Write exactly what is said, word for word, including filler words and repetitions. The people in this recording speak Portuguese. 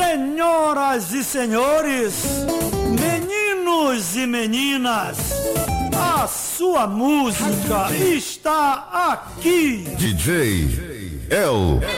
Senhoras e senhores, meninos e meninas, a sua música está aqui. D J El